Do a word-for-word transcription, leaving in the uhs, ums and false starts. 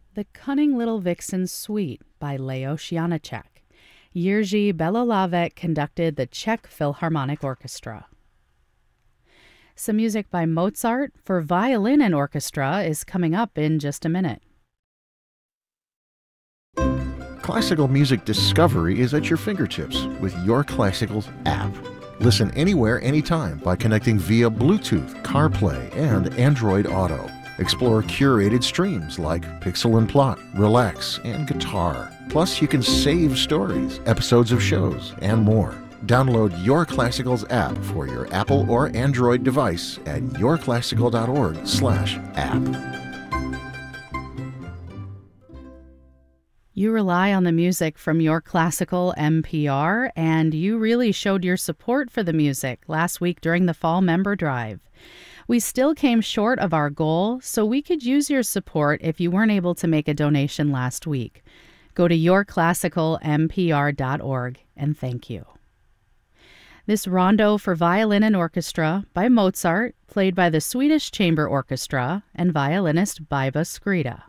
The Cunning Little Vixen Suite by Leos Janáček. Jiří Belohlávek conducted the Czech Philharmonic Orchestra. Some music by Mozart for violin and orchestra is coming up in just a minute. Classical music discovery is at your fingertips with Your Classicals app. Listen anywhere, anytime by connecting via Bluetooth, CarPlay, and Android Auto. Explore curated streams like Pixel and Plot, Relax, and Guitar. Plus, you can save stories, episodes of shows, and more. Download Your Classicals app for your Apple or Android device at yourclassical.org slash app. You rely on the music from Your Classical N P R, and you really showed your support for the music last week during the Fall Member Drive. We still came short of our goal, so we could use your support if you weren't able to make a donation last week. Go to your classical n p r dot org and thank you. This rondo for violin and orchestra by Mozart, played by the Swedish Chamber Orchestra and violinist Biba Skrida.